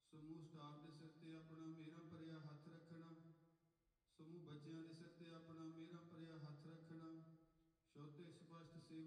समूह स्टाफ के सिर ते अपना मेरा भरिया हथ रखना, समूह बच्चों के सिर ते अपना मेरा भरिया हथ रखना, छोटे स्पष्ट सेवा